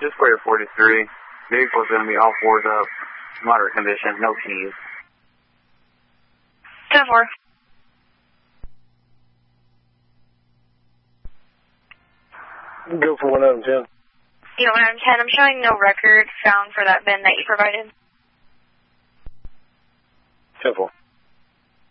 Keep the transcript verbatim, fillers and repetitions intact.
Just for your forty-three. Vehicle's going to be all fours up. Moderate condition, no keys. ten four. Go for one out of ten. Yeah, one out of ten. I'm showing no record found for that bin that you provided. ten four.